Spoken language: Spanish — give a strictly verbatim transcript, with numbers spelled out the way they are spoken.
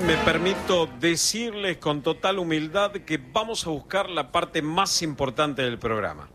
me permito decirles con total humildad que vamos a buscar la parte más importante del programa.